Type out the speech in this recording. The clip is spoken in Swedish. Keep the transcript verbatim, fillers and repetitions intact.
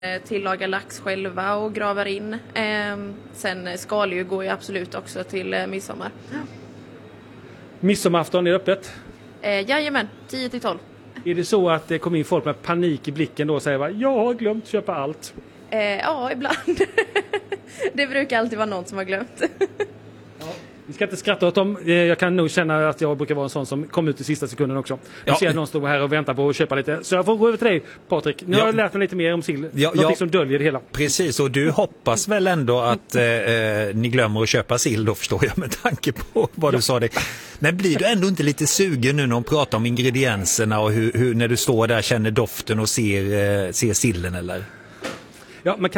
Tillagar lax själva och gravar in. Sen skaldjur går ju absolut också till midsommar. Midsommarafton är öppet? Jajamän, tio till tolv. Är det så att det kommer in folk med panik i blicken då och säger att jag har glömt köpa allt? Ja, ibland. Det brukar alltid vara någon som har glömt. Vi ska inte skratta åt dem. Jag kan nog känna att jag brukar vara en sån som kommer ut i sista sekunden också. Jag Ja. ser att någon står här och väntar på att köpa lite. Så jag får gå över till dig, Patrik. Nu Ja. har jag lärt mig lite mer om sill. Ja, Någonting ja. som döljer det hela. Precis, och du hoppas väl ändå att eh, ni glömmer att köpa sill då, förstår jag, med tanke på vad du sa det. Men blir du ändå inte lite sugen nu när de pratar om ingredienserna och hur, hur när du står där känner doften och ser, eh, ser sillen eller? Ja, man kan